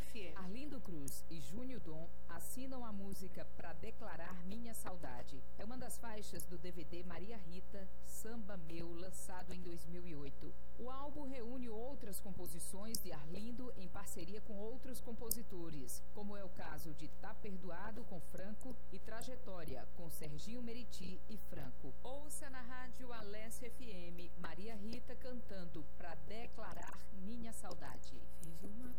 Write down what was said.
FM. Arlindo Cruz e Júnior Dom assinam a música Pra Declarar Minha Saudade. É uma das faixas do DVD Maria Rita, Samba Meu, lançado em 2008. O álbum reúne outras composições de Arlindo em parceria com outros compositores, como é o caso de Tá Perdoado com Franco e Trajetória com Serginho Meriti e Franco. Ouça na rádio Alesse FM Maria Rita cantando Pra Declarar Minha Saudade. Fiz uma